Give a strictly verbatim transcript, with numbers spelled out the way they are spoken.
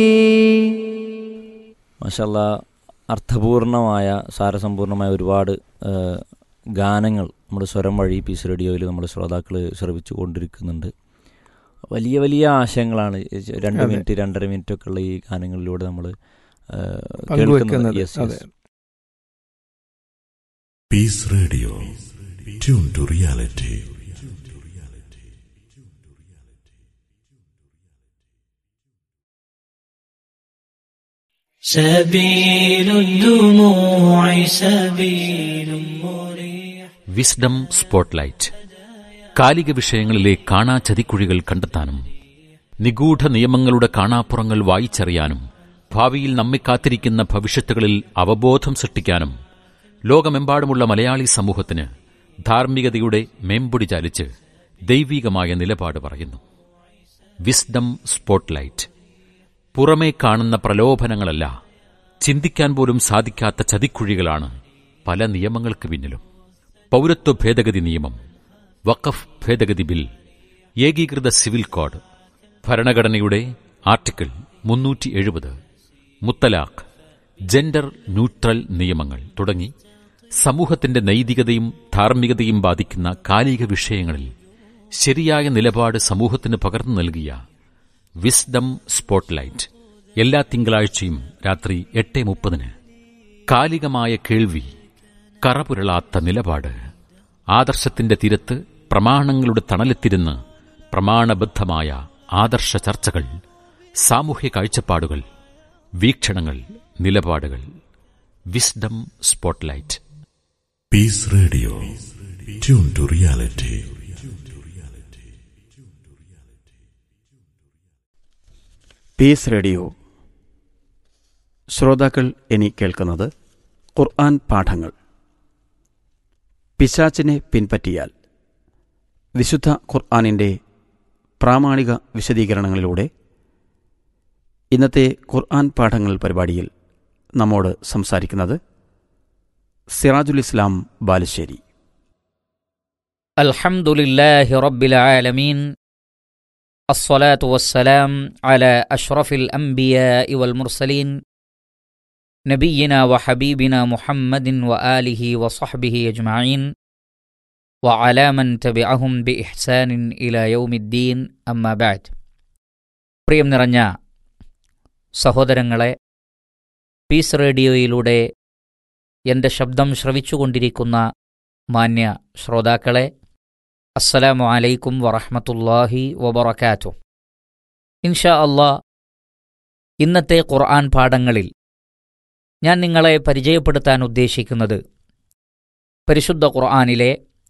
മാഷാഅല്ലാഹ്, അർത്ഥപൂർണമായ സാരസമ്പൂർണമായ ഒരുപാട് ഗാനങ്ങൾ നമ്മുടെ സ്വരം വഴി പീസ് റേഡിയോയിൽ നമ്മുടെ ശ്രോതാക്കൾ ശ്രവിച്ചു കൊണ്ടിരിക്കുന്നുണ്ട്. വലിയ വലിയ ആശയങ്ങളാണ് രണ്ട് മിനിറ്റ് രണ്ടര മിനിറ്റ് ഒക്കെ ഉള്ള ഈ ഗാനങ്ങളിലൂടെ നമ്മൾ കേൾക്കുന്നത്. Piece radio, tune to reality. Wisdom spotlight. കാലിക വിഷയങ്ങളിലെ കാണാ ചതിക്കുഴികൾ കണ്ടെത്താനും നിഗൂഢ നിയമങ്ങളുടെ കാണാപ്പുറങ്ങൾ വായിച്ചറിയാനും ഭാവിയിൽ നമ്മെ കാത്തിരിക്കുന്ന ഭവിഷ്യത്തുകളിൽ അവബോധം സൃഷ്ടിക്കാനും ലോകമെമ്പാടുമുള്ള മലയാളി സമൂഹത്തിന് ധാർമ്മികതയുടെ മേമ്പൊടി ചാലിച്ച് ദൈവികമായ നിലപാട് പറയുന്നു. Wisdom spotlight. പുറമേ കാണുന്ന പ്രലോഭനങ്ങളല്ല, ചിന്തിക്കാൻ പോലും സാധിക്കാത്ത ചതിക്കുഴികളാണ് പല നിയമങ്ങൾക്ക് പിന്നിലും. പൗരത്വ ഭേദഗതി നിയമം, വഖഫ് ഭേദഗതി ബിൽ, ഏകീകൃത സിവിൽ കോഡ്, ഭരണഘടനയുടെ ആർട്ടിക്കിൾ മുന്നൂറ്റി എഴുപത്, മുത്തലാഖ്, ജെൻഡർ ന്യൂട്രൽ നിയമങ്ങൾ തുടങ്ങി സമൂഹത്തിന്റെ നൈതികതയും ധാർമ്മികതയും ബാധിക്കുന്ന കാലിക വിഷയങ്ങളിൽ ശരിയായ നിലപാട് സമൂഹത്തിന് പകർന്നു നൽകിയ വിസ്ഡം സ്പോട്ട്ലൈറ്റ് എല്ലാ തിങ്കളാഴ്ചയും രാത്രി എട്ട് മുപ്പതിന്. കാലികമായ കേൾവി, കറപുരളാത്ത നിലപാട്, ആദർശത്തിന്റെ തീരത്ത് പ്രമാണങ്ങളുടെ തണലെത്തിരുന്ന് പ്രമാണബദ്ധമായ ആദർശ ചർച്ചകൾ, സാമൂഹ്യ കാഴ്ചപ്പാടുകൾ, വീക്ഷണങ്ങൾ, നിലപാടുകൾ. Wisdom spotlight. Piece radio, tune to reality. Piece radio ശ്രോതാക്കൾ ഇനി കേൾക്കുന്നത് ഖുർആൻ പാഠങ്ങൾ. പിശാചിനെ പിൻപറ്റിയാൽ വിശുദ്ധ ഖുർആനിൻ്റെ പ്രാമാണിക വിശദീകരണങ്ങളിലൂടെ ഇന്നത്തെ ഖുർആൻ പാഠങ്ങൾ പരിപാടിയിൽ നമ്മോട് സംസാരിക്കുന്നത് സിറാജുൽ ഇസ്ലാം ബാലുശ്ശേരി. അൽഹംദുലില്ലാഹി റബ്ബിൽ ആലമീൻ, അസ്സലാത്തു വസ്സലാം അലാ അഷ്റഫിൽ അംബിയാഇ വൽ മുർസലീൻ നബിയിനാ വഹബീബിനാ മുഹമ്മദിൻ വആലിഹി വസഹ്ബിഹി അജ്മഈൻ വഅലാ മൻ തബിഅഹും ബിഇഹ്സാനിൻ ഇലാ യൗമിദ്ദീൻ. അമ്മാ ബഅദ്. പ്രിയം നിറഞ്ഞ സഹോദരങ്ങളെ, പീസ് റേഡിയോയിലൂടെ എൻ്റെ ശബ്ദം ശ്രവിച്ചുകൊണ്ടിരിക്കുന്ന മാന്യ ശ്രോതാക്കളെ, അസ്സലാമു അലൈക്കും വറഹ്മത്തുള്ളാഹി വബറകാതുഹു. ഇൻഷാ അല്ലാഹ്, ഇന്നത്തെ ഖുർആൻ പാഠങ്ങളിൽ ഞാൻ നിങ്ങളെ പരിചയപ്പെടുത്താൻ ഉദ്ദേശിക്കുന്നത് പരിശുദ്ധ ഖുർആനിലെ